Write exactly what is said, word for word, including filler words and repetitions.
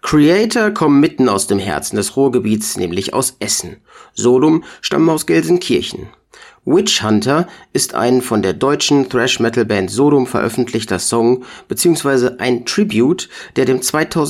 Kreator kommen mitten aus dem Herzen des Ruhrgebiets, nämlich aus Essen. Sodom stammen aus Gelsenkirchen. Witch Hunter ist ein von der deutschen Thrash-Metal-Band Sodom veröffentlichter Song bzw. ein Tribute, der dem